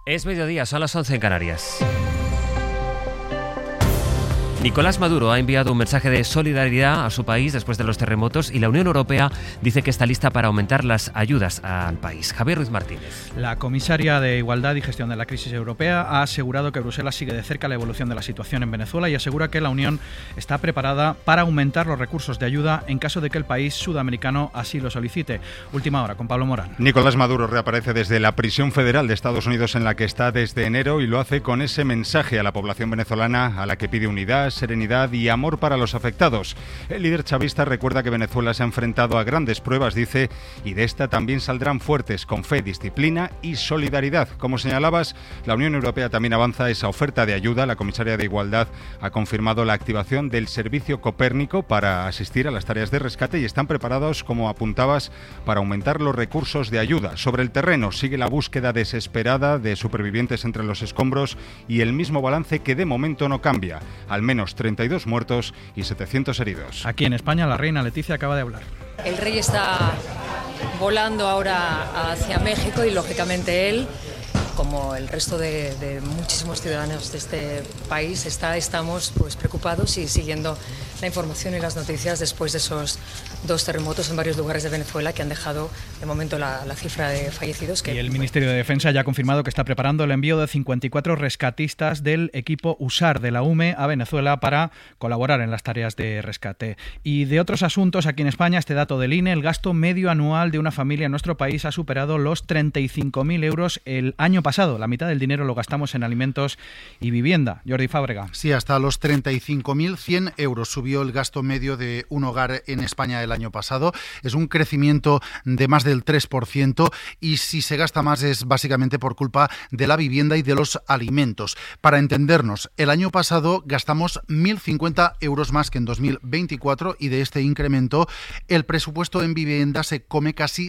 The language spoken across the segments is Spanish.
Es mediodía, son las 11 en Canarias. Nicolás Maduro ha enviado un mensaje de solidaridad a su país después de los terremotos y la Unión Europea dice que está lista para aumentar las ayudas al país. Javier Ruiz Martínez. La comisaria de Igualdad y Gestión de la Crisis Europea ha asegurado que Bruselas sigue de cerca la evolución de la situación en Venezuela y asegura que la Unión está preparada para aumentar los recursos de ayuda en caso de que el país sudamericano así lo solicite. Última hora con Pablo Morán. Nicolás Maduro reaparece desde la prisión federal de Estados Unidos en la que está desde enero y lo hace con ese mensaje a la población venezolana a la que pide unidad, serenidad y amor para los afectados. El líder chavista recuerda que Venezuela se ha enfrentado a grandes pruebas, dice, y de esta también saldrán fuertes con fe, disciplina y solidaridad. Como señalabas, la Unión Europea también avanza esa oferta de ayuda. La comisaria de Igualdad ha confirmado la activación del servicio Copérnico para asistir a las tareas de rescate y están preparados, como apuntabas, para aumentar los recursos de ayuda. Sobre el terreno sigue la búsqueda desesperada de supervivientes entre los escombros y el mismo balance que de momento no cambia. Al menos 32 muertos y 700 heridos. Aquí en España la reina Leticia acaba de hablar. El rey está volando ahora hacia México y lógicamente él, como el resto de muchísimos ciudadanos de este país, estamos preocupados y siguiendo la información y las noticias después de esos dos terremotos en varios lugares de Venezuela que han dejado de momento la cifra de fallecidos. Y el Ministerio de Defensa ya ha confirmado que está preparando el envío de 54 rescatistas del equipo USAR de la UME a Venezuela para colaborar en las tareas de rescate. Y de otros asuntos, aquí en España, este dato del INE, el gasto medio anual de una familia en nuestro país ha superado los 35.000 euros el año pasado. La mitad del dinero lo gastamos en alimentos y vivienda. Jordi Fábrega. Sí, hasta los 35.100 euros subió el gasto medio de un hogar en España el año pasado. Es un crecimiento de más del 3% y si se gasta más es básicamente por culpa de la vivienda y de los alimentos. Para entendernos, el año pasado gastamos 1.050 euros más que en 2024 y de este incremento el presupuesto en vivienda se come casi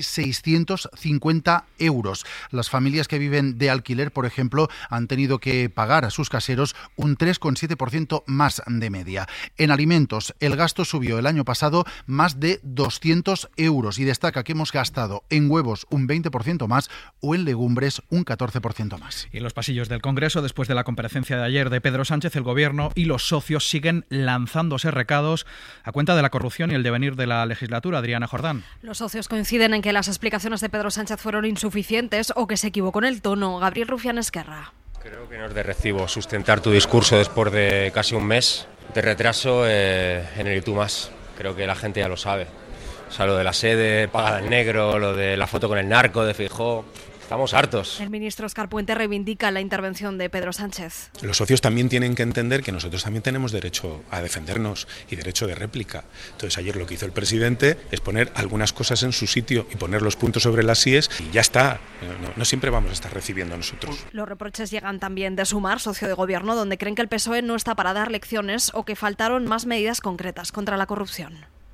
650 euros. Las familias que viven de alquiler, por ejemplo, han tenido que pagar a sus caseros un 3,7% más de media. En alimentos, el gasto subió el año pasado más de 200 euros y destaca que hemos gastado en huevos un 20% más o en legumbres un 14% más. Y en los pasillos del Congreso, después de la comparecencia de ayer de Pedro Sánchez, el Gobierno y los socios siguen lanzándose recados a cuenta de la corrupción y el devenir de la legislatura. Adriana Jordán. Los socios coinciden en que las explicaciones de Pedro Sánchez fueron insuficientes o que se equivocó en el tono. Gabriel Rufián Esquerra. Creo que no es de recibo sustentar tu discurso después de casi un mes de retraso en el y tú más. Creo que la gente ya lo sabe. O sea, lo de la sede pagada en negro, lo de la foto con el narco de Feijóo. Estamos hartos. El ministro Óscar Puente reivindica la intervención de Pedro Sánchez. Los socios también tienen que entender que nosotros también tenemos derecho a defendernos y derecho de réplica. Entonces ayer lo que hizo el presidente es poner algunas cosas en su sitio y poner los puntos sobre las íes y ya está. No siempre vamos a estar recibiendo nosotros. Los reproches llegan también de Sumar, socio de gobierno, donde creen que el PSOE no está para dar lecciones o que faltaron más medidas concretas contra la corrupción.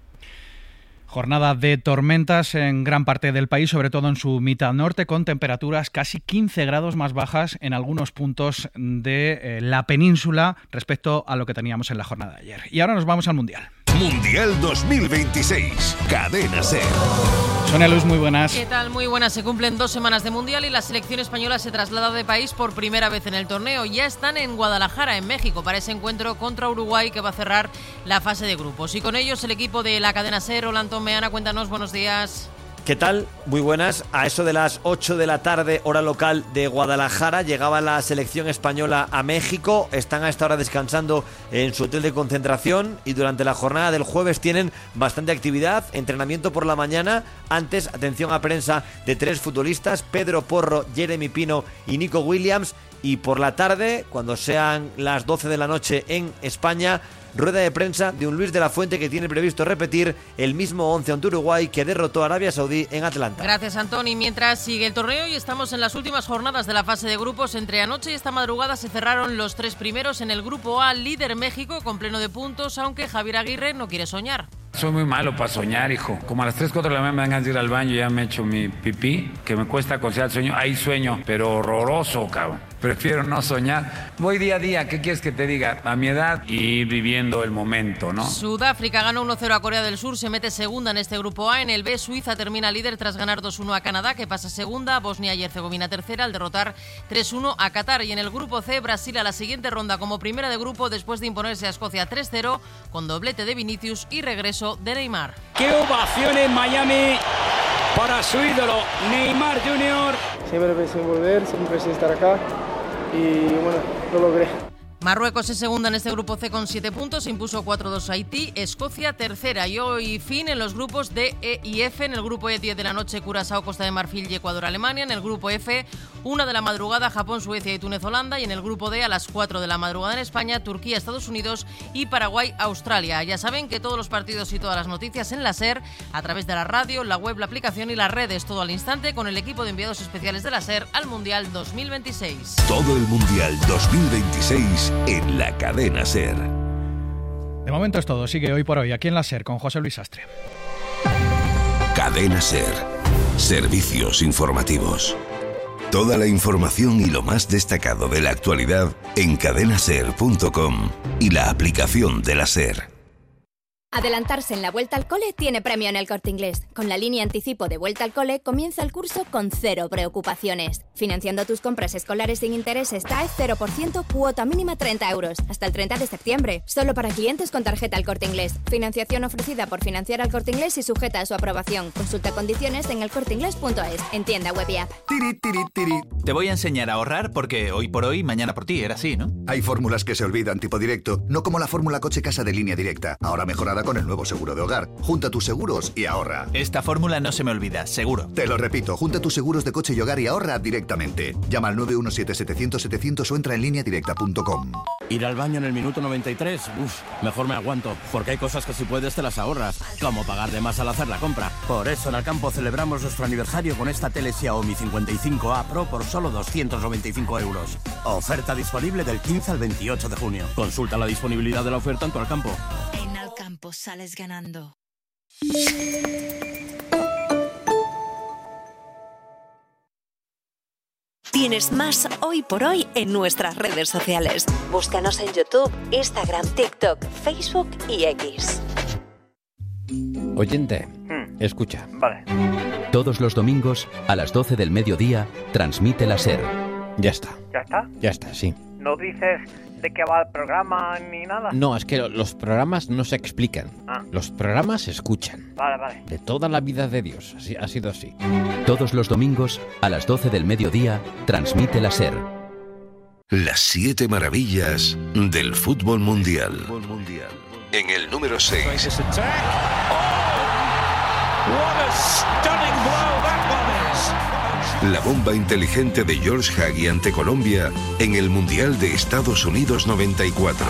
Jornada de tormentas en gran parte del país, sobre todo en su mitad norte, con temperaturas casi 15 grados más bajas en algunos puntos de la península respecto a lo que teníamos en la jornada de ayer. Y ahora nos vamos al Mundial. Mundial 2026, Cadena SER. Sonia Luz, muy buenas. ¿Qué tal? Muy buenas. Se cumplen 2 semanas de Mundial y la selección española se traslada de país por primera vez en el torneo. Ya están en Guadalajara, en México, para ese encuentro contra Uruguay que va a cerrar la fase de grupos. Y con ellos el equipo de la Cadena SER. Rolando Meana, cuéntanos, buenos días. ¿Qué tal? Muy buenas. A eso de las 8 de la tarde, hora local de Guadalajara, llegaba la selección española a México. Están a esta hora descansando en su hotel de concentración y durante la jornada del jueves tienen bastante actividad. Entrenamiento por la mañana. Antes, atención a prensa de 3 futbolistas, Pedro Porro, Jeremy Pino y Nico Williams. Y por la tarde, cuando sean las 12 de la noche en España, rueda de prensa de un Luis de la Fuente que tiene previsto repetir el mismo 11 ante Uruguay que derrotó a Arabia Saudí en Atlanta. Gracias, Antoni. Mientras sigue el torneo y estamos en las últimas jornadas de la fase de grupos, entre anoche y esta madrugada se cerraron los 3 primeros en el grupo A, líder México con pleno de puntos, aunque Javier Aguirre no quiere soñar. Soy muy malo para soñar, hijo. Como a las 3, 4 de la mañana me dan ganas de ir al baño y ya me echo mi pipí, que me cuesta conciliar el sueño. Ahí sueño, pero horroroso, cabrón. Prefiero no soñar. Voy día a día, ¿qué quieres que te diga? A mi edad y ir viviendo el momento, ¿no? Sudáfrica ganó 1-0 a Corea del Sur, se mete segunda en este grupo A. En el B, Suiza termina líder tras ganar 2-1 a Canadá, que pasa segunda. Bosnia y Herzegovina tercera al derrotar 3-1 a Qatar. Y en el grupo C, Brasil a la siguiente ronda como primera de grupo después de imponerse a Escocia 3-0 con doblete de Vinicius y regreso de Neymar. ¡Qué ovación en Miami para su ídolo Neymar Jr.! Siempre pensé en volver, siempre pensé estar acá y bueno, lo logré. Marruecos es segunda en este grupo C con 7 puntos, impuso 4-2 a Haití, Escocia tercera y hoy fin en los grupos D, E y F. En el grupo E 10 de la noche, Curazao, Costa de Marfil y Ecuador, Alemania. En el grupo F 1 de la madrugada, Japón, Suecia y Túnez, Holanda. Y en el grupo D a las 4 de la madrugada en España, Turquía, Estados Unidos y Paraguay, Australia. Ya saben que todos los partidos y todas las noticias en la SER, a través de la radio, la web, la aplicación y las redes, todo al instante con el equipo de enviados especiales de la SER al Mundial 2026. Todo el Mundial 2026 en la cadena SER. De momento es todo. Sigue Hoy por Hoy aquí en la SER con José Luis Astre. Cadena SER. Servicios informativos. Toda la información y lo más destacado de la actualidad en cadenaser.com y la aplicación de la SER. Adelantarse en la vuelta al cole tiene premio en El Corte Inglés. Con la línea anticipo de Vuelta al Cole comienza el curso con 0 preocupaciones. Financiando tus compras escolares sin intereses TAE 0%, cuota mínima 30 euros. Hasta el 30 de septiembre. Solo para clientes con tarjeta El Corte Inglés. Financiación ofrecida por Financiar al Corte Inglés y sujeta a su aprobación. Consulta condiciones en elcorteinglés.es. En tienda web y app. Tiri, tiri, tiri. Te voy a enseñar a ahorrar porque hoy por hoy, mañana por ti. Era así, ¿no? Hay fórmulas que se olvidan, tipo directo. No como la fórmula coche casa de Línea Directa. Ahora mejorada con el nuevo seguro de hogar. Junta tus seguros y ahorra. Esta fórmula no se me olvida, seguro. Te lo repito, junta tus seguros de coche y hogar y ahorra directamente. Llama al 917-700-700 o entra en lineadirecta.com. Ir al baño en el minuto 93, mejor me aguanto, porque hay cosas que si puedes te las ahorras, como pagar de más al hacer la compra. Por eso en Alcampo celebramos nuestro aniversario con esta tele Xiaomi 55A Pro por solo 295 euros. Oferta disponible del 15 al 28 de junio. Consulta la disponibilidad de la oferta en tu Alcampo. En Alcampo sales ganando. Tienes más Hoy por Hoy en nuestras redes sociales. Búscanos en YouTube, Instagram, TikTok, Facebook y X. Oyente, escucha. Vale. Todos los domingos, a las 12 del mediodía, transmite la SER. Ya está. ¿Ya está? Ya está, sí. ¿No dices de qué va el programa ni nada? No, es que los programas no se explican. Ah. Los programas se escuchan. Vale. De toda la vida de Dios. Ha sido así. Todos los domingos, a las 12 del mediodía, transmite la SER. Las 7 maravillas del fútbol mundial. En el número 6. La bomba inteligente de George Hagi ante Colombia en el Mundial de Estados Unidos 94.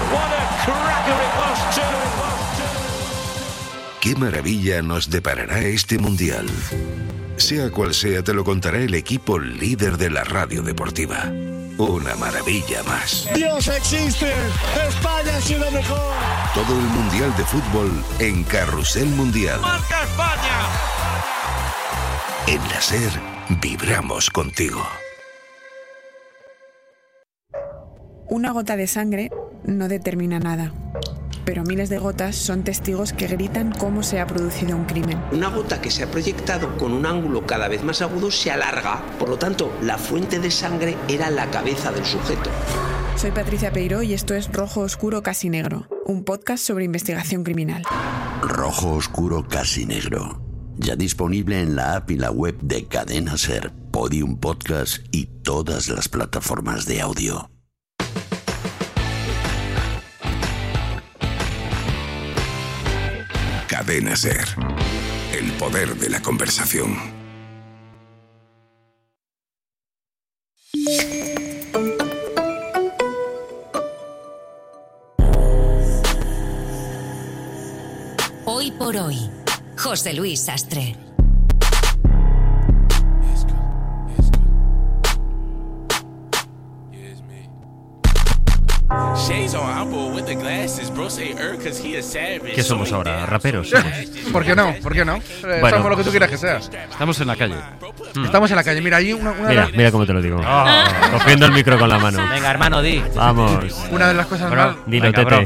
¿Qué maravilla nos deparará este Mundial? Sea cual sea, te lo contará el equipo líder de la radio deportiva. Una maravilla más. ¡Dios existe! ¡España ha sido mejor! Todo el Mundial de Fútbol en Carrusel Mundial. ¡Marca España! En la SER, vibramos contigo. Una gota de sangre no determina nada, pero miles de gotas son testigos que gritan cómo se ha producido un crimen. Una gota que se ha proyectado con un ángulo cada vez más agudo se alarga, por lo tanto, la fuente de sangre era la cabeza del sujeto. Soy Patricia Peiró y esto es Rojo Oscuro Casi Negro, un podcast sobre investigación criminal. Rojo Oscuro Casi Negro. Ya disponible en la app y la web de Cadena SER, Podium Podcast y todas las plataformas de audio. Cadena SER. El poder de la conversación. Hoy por Hoy, José Luis Sastre. ¿Qué somos ahora? ¿Raperos? ¿Por qué no? Bueno, somos lo que tú quieras que seas. Estamos en la calle. Estamos en la calle. Mira, ahí Mira cómo te lo digo. Cogiendo el micro con la mano. Venga, hermano, di. Vamos. Una de las cosas más... Dilo, Tete.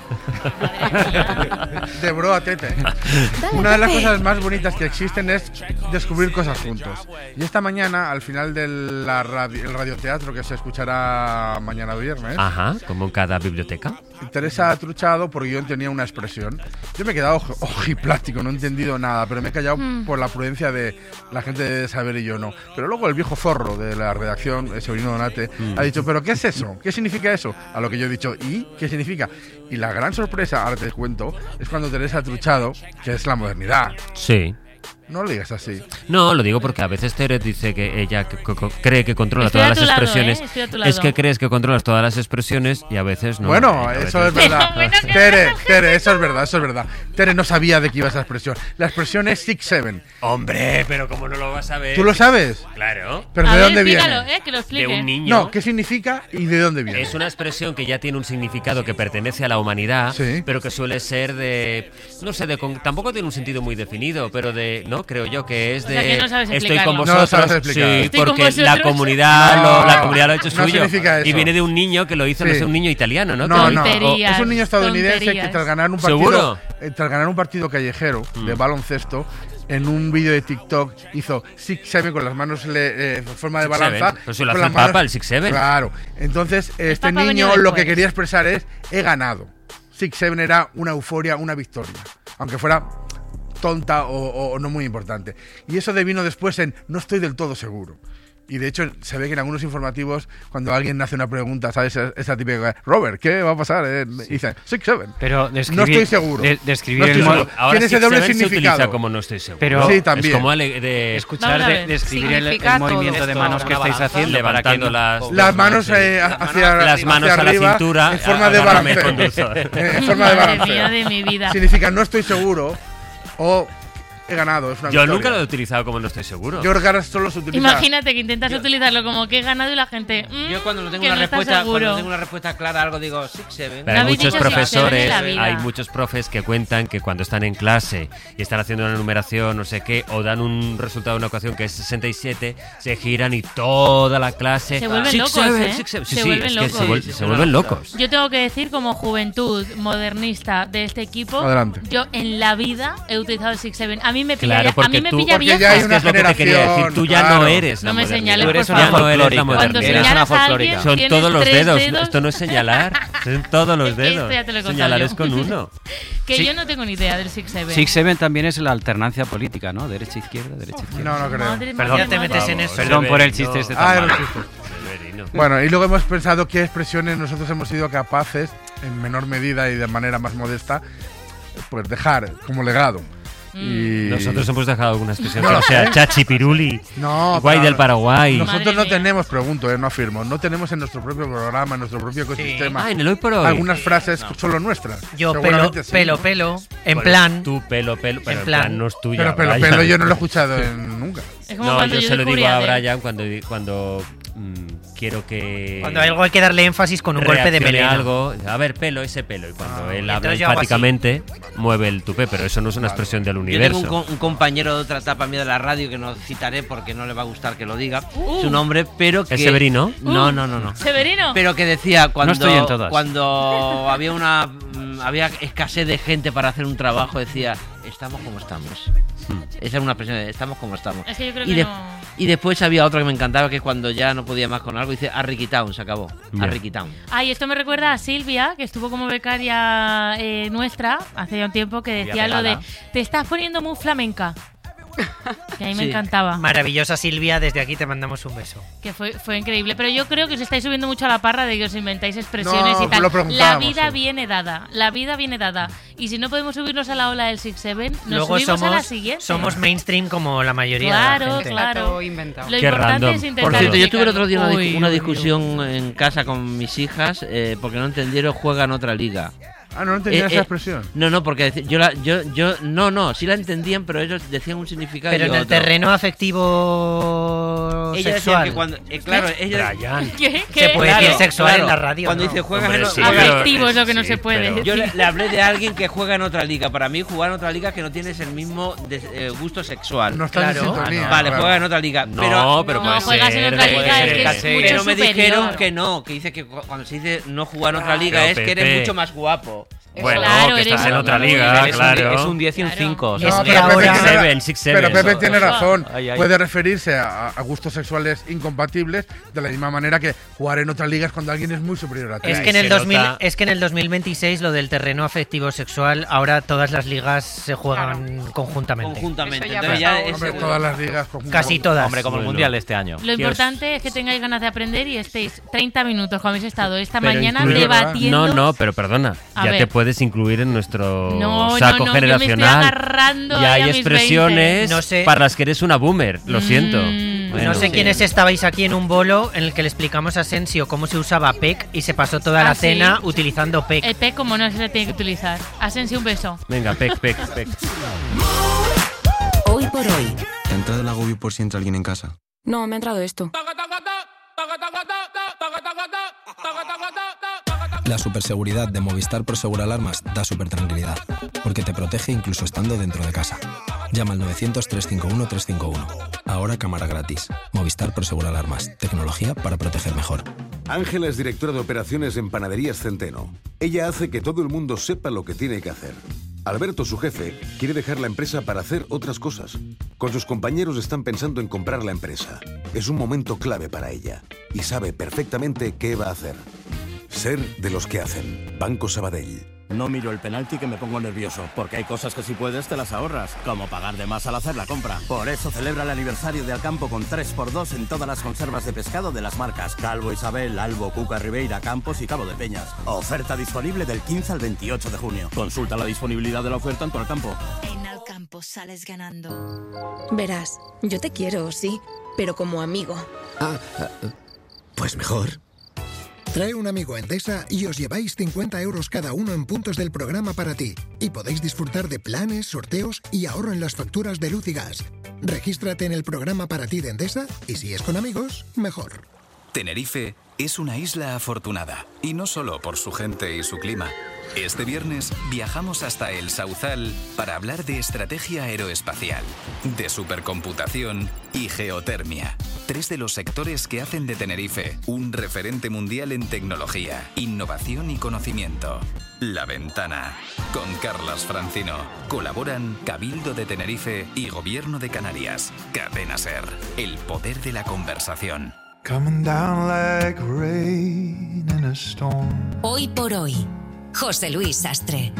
De bro a Tete. Una de las cosas más bonitas que existen es descubrir cosas juntos. Y esta mañana, al final del radioteatro que se escuchará mañana viernes... Ajá, como en cada biblioteca. Teresa Truchado, por guión, tenía una expresión. Yo me he quedado ojiplástico, no he entendido nada, pero me he callado por la prudencia de la gente de saber y yo no. Pero luego el viejo zorro de la redacción, Severino Donate, ha dicho, ¿pero qué es eso? ¿Qué significa eso? A lo que yo he dicho, ¿y qué significa? Y la gran sorpresa, ahora te cuento, es cuando Teresa Truchado, que es la modernidad. Sí. No lo digas así. No, lo digo porque a veces Tere dice que ella cree que controla todas las expresiones. Es que crees que controlas todas las expresiones y a veces no. Bueno, eso es verdad. Tere, eso es verdad. Tere no sabía de qué iba esa expresión. La expresión es 6-7. Hombre, pero ¿cómo no lo vas a ver? ¿Tú lo sabes? Claro. ¿Pero de dónde viene? Que lo explique. De un niño. No, ¿qué significa y de dónde viene? Es una expresión que ya tiene un significado que pertenece a la humanidad, pero que suele ser de... No sé, tampoco tiene un sentido muy definido, pero de... No, creo yo que es de... O sea, que no sabes estoy con explicarlo. vosotros. No lo sabes explicar. Sí, Estoy porque con vosotros. la comunidad lo ha hecho No suyo. significa eso. Y viene de un niño que lo hizo, no sé, un niño italiano, ¿no? No, Tonterías, es un niño estadounidense que tras ganar un partido... ¿Seguro? Tras ganar un partido callejero de baloncesto, en un vídeo de TikTok hizo 6-7 con las manos en forma de balanza. Pues si lo hace el Papa, el 6-7. Claro. Entonces, este niño lo que quería expresar es, he ganado. 6-7 era una euforia, una victoria. Aunque fuera tonta o no muy importante. Y eso devino después en, no estoy del todo seguro. Y de hecho se ve que en algunos informativos, cuando alguien hace una pregunta, ¿sabes? Esa típica, Robert, ¿qué va a pasar? Y dice, 6-7. Pero no estoy seguro. Describir no estoy seguro. Ahora tiene ese doble significado. Se utiliza como no estoy seguro. Pero sí, también. Es como de escuchar, describir el movimiento de manos que estáis haciendo, levantando las manos hacia las manos hacia a la arriba, cintura, en forma de balanceo. En forma de balanceo. Madre mía de mi vida. Significa no estoy seguro o he ganado. Es una Yo victoria. nunca lo he utilizado como no estoy seguro. Yo creo que ahora solo se utiliza. Imagínate que intentas utilizarlo como que he ganado y la gente. Yo cuando no tengo que una no está respuesta, seguro. cuando tengo una respuesta clara a algo digo 6-7. Pero hay muchos profesores, la vida. hay muchos profes que cuentan que cuando están en clase y están haciendo una numeración, no sé qué, o dan un resultado de una ecuación que es 67, se giran y toda la clase se vuelven locos, se vuelven locos. Yo tengo que decir, como juventud modernista de este equipo, adelante. Yo en la vida he utilizado el 6-7. A mí me pilla, claro, a mí me pilla vieja. vieja. Es lo que te quería decir. Tú ya no eres la no me modernidad. señales, Tú eres por una favor. Ya no eres la folclórica. Cuando modernidad. señalas a alguien, Son tienes todos los 3 dedos. dedos. Esto no es señalar. Son todos los dedos. Esto ya te lo he contado Señalar yo. es con uno. Que Sí. yo no tengo ni idea del 6-7. 6-7 también es la alternancia política, ¿no? Derecha-izquierda, derecha-izquierda. No creo. Madre Perdón, mía, te madre metes mía. en eso. Perdón por el chiste este tan era un malo. chiste. Bueno, y luego hemos pensado qué expresiones nosotros hemos sido capaces, en menor medida y de manera más modesta, pues dejar como legado. Y... Nosotros hemos dejado alguna expresión que no sea Chachi Piruli, Guay pero del Paraguay. Nosotros no tenemos, pregunto, no afirmo, no tenemos en nuestro propio programa, en nuestro propio ecosistema, en el Hoy por Hoy, algunas frases solo nuestras. Yo pelo, en Por plan. Tu pelo, pero en el plan plan no es tuyo. Pero pelo yo no lo he escuchado nunca. Es como No, cuando yo se lo digo descubrí a Adele. Brian cuando quiero que... Cuando algo hay que darle énfasis con un golpe de reaccione melena. algo, a ver, ese pelo. Y cuando él habla entonces yo hago enfáticamente, mueve el tupé, pero eso no es una expresión del Yo universo. tengo un compañero de otra etapa mía de la radio que no citaré porque no le va a gustar que lo diga su nombre, pero que... ¿Es Severino? No. ¿Severino? Pero que decía No estoy en todas. cuando había escasez de gente para hacer un trabajo, decía, estamos como estamos. Esa es una expresión de estamos como estamos. Es que yo creo y, que y después había otra que me encantaba, que es cuando ya no podía más con algo, dice Arriquitown, se acabó. Ya. Arriquitown. Ay, esto me recuerda a Silvia, que estuvo como becaria nuestra hace ya un tiempo, que decía lo de te estás poniendo muy flamenca. Que a mí me encantaba. Maravillosa Silvia, desde aquí te mandamos un beso. Que fue increíble. Pero yo creo que os estáis subiendo mucho a la parra de que os inventáis expresiones No, y tal. lo La preguntábamos, vida sí. viene dada. La vida viene dada. Y si no podemos subirnos a la ola del 6-7, nos Luego subimos a la siguiente. somos mainstream como la mayoría Claro, de la gente. claro. Lo inventado. Lo Qué importante random. es intentar Por cierto, yo tuve el otro día explicarlo. una discusión en casa con mis hijas porque no entendieron juega en otra liga. Ah, no entendía esa expresión. No, porque sí la entendían, pero ellos decían un significado. Pero en el terreno afectivo sexual. Que cuando, claro, ¿Qué? Se puede decir sexual en la radio. Cuando dice juegas afectivo es lo que no se puede decir. Yo le hablé de alguien que juega en otra liga. Para mí, jugar en otra liga que no tienes el mismo gusto sexual. No está en sintonía. Vale, juega en otra liga. Pero juegas en otra liga es que es mucho pero me superior. dijeron que no, que dice que cuando se dice no jugar en otra liga es que eres mucho más guapo. Bueno, claro, que estás en otra liga, claro. Es un 10 y un 5. Pero Pepe tiene razón. Puede referirse a gustos sexuales incompatibles de la misma manera que jugar en otra liga es cuando alguien es muy superior a ti. Es que en el 2026 lo del terreno afectivo sexual, ahora todas las ligas se juegan conjuntamente. Hombre, todas las ligas casi todas. Hombre, como el Mundial de este año. Lo importante es que tengáis ganas de aprender y estéis 30 minutos, como habéis estado esta mañana debatiendo. No, pero perdona. Ya te puedes incluir en nuestro saco generacional. Yo me estoy agarrando y hay a mis expresiones 20. para las que eres una boomer, lo siento. Bueno, no sé quiénes estabais aquí en un bolo en el que le explicamos a Asensio cómo se usaba PEC y se pasó toda la cena utilizando PEC. El PEC como no se le tiene que utilizar. Asensio, un beso. Venga, PEC. Hoy por hoy. ¿Te ha entrado el agobio por si entra alguien en casa? No, me ha entrado esto. La superseguridad de Movistar Prosegur Alarmas da súper tranquilidad, porque te protege incluso estando dentro de casa. Llama al 900-351-351. Ahora cámara gratis. Movistar Prosegur Alarmas. Tecnología para proteger mejor. Ángela es directora de operaciones en Panaderías Centeno. Ella hace que todo el mundo sepa lo que tiene que hacer. Alberto, su jefe, quiere dejar la empresa para hacer otras cosas. Con sus compañeros están pensando en comprar la empresa. Es un momento clave para ella y sabe perfectamente qué va a hacer. Ser de los que hacen. Banco Sabadell. No miro el penalti que me pongo nervioso, porque hay cosas que si puedes te las ahorras, como pagar de más al hacer la compra. Por eso celebra el aniversario de Alcampo con 3x2 en todas las conservas de pescado de las marcas Calvo Isabel, Albo, Cuca, Ribeira, Campos y Cabo de Peñas. Oferta disponible del 15 al 28 de junio. Consulta la disponibilidad de la oferta en tu Alcampo. En Alcampo sales ganando. Verás, yo te quiero, sí, pero como amigo. Pues mejor. Trae un amigo a Endesa y os lleváis 50 euros cada uno en puntos del programa para ti. Y podéis disfrutar de planes, sorteos y ahorro en las facturas de luz y gas. Regístrate en el programa para ti de Endesa y si es con amigos, mejor. Tenerife es una isla afortunada, y no solo por su gente y su clima. Este viernes viajamos hasta el Sauzal para hablar de estrategia aeroespacial, de supercomputación y geotermia. 3 de los sectores que hacen de Tenerife un referente mundial en tecnología, innovación y conocimiento. La Ventana, con Carlas Francino. Colaboran Cabildo de Tenerife y Gobierno de Canarias. Cadena SER, el poder de la conversación. Hoy por hoy. José Luis Sastre.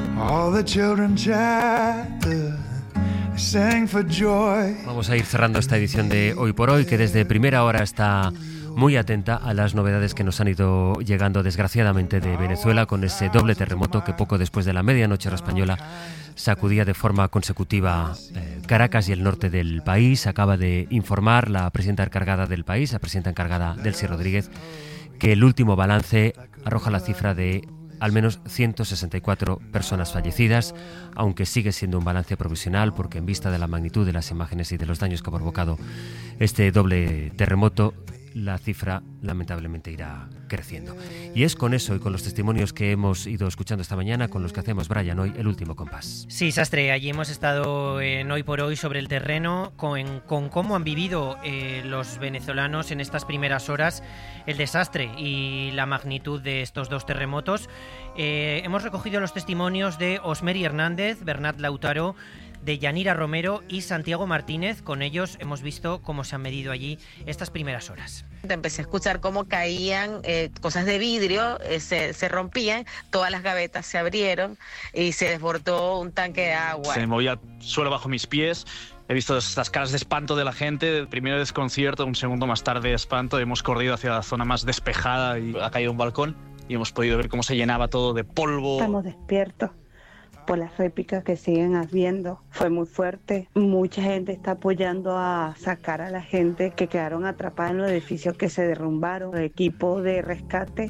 Vamos a ir cerrando esta edición de Hoy por Hoy, que desde primera hora está muy atenta a las novedades que nos han ido llegando desgraciadamente de Venezuela, con ese doble terremoto que poco después de la medianoche hora española sacudía de forma consecutiva Caracas y el norte del país. Acaba de informar la presidenta encargada del país, la presidenta encargada Delcy Rodríguez, que el último balance arroja la cifra de al menos 164 personas fallecidas, aunque sigue siendo un balance provisional porque en vista de la magnitud de las imágenes y de los daños que ha provocado este doble terremoto, la cifra lamentablemente irá creciendo. Y es con eso y con los testimonios que hemos ido escuchando esta mañana con los que hacemos, Brian, hoy el último compás. Sí, Sastre, allí hemos estado en Hoy por Hoy sobre el terreno con cómo han vivido los venezolanos en estas primeras horas el desastre y la magnitud de estos dos terremotos. Hemos recogido los testimonios de Osmeri Hernández, Bernat Lautaro, de Yanira Romero y Santiago Martínez. Con ellos hemos visto cómo se han medido allí estas primeras horas. Empecé a escuchar cómo caían cosas de vidrio, se rompían, todas las gavetas se abrieron y se desbordó un tanque de agua. Se movía el suelo bajo mis pies. He visto estas caras de espanto de la gente, primero desconcierto, un segundo más tarde espanto. Hemos corrido hacia la zona más despejada y ha caído un balcón y hemos podido ver cómo se llenaba todo de polvo. Estamos despiertos por las réplicas que siguen habiendo. Fue muy fuerte. Mucha gente está apoyando a sacar a la gente que quedaron atrapada en los edificios que se derrumbaron. El equipo de rescate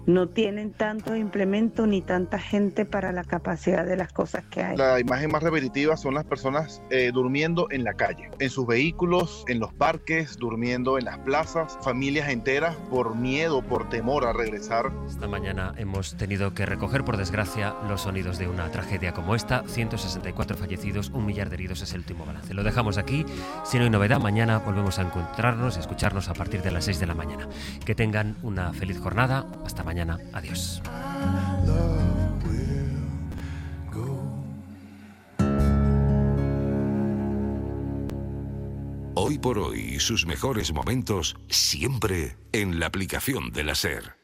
no tienen tantos implementos ni tanta gente para la capacidad de las cosas que hay. La imagen más repetitiva son las personas durmiendo en la calle, en sus vehículos, en los parques, durmiendo en las plazas, familias enteras por miedo, por temor a regresar. Esta mañana hemos tenido que recoger, por desgracia, los sonidos de una tragedia como esta. 164 fallecidos, 1 millar de heridos es el último balance. Lo dejamos aquí. Si no hay novedad, mañana volvemos a encontrarnos y escucharnos a partir de las 6 de la mañana. Que tengan una feliz jornada. Hasta mañana. Adiós. Hoy por hoy, sus mejores momentos siempre en la aplicación de la SER.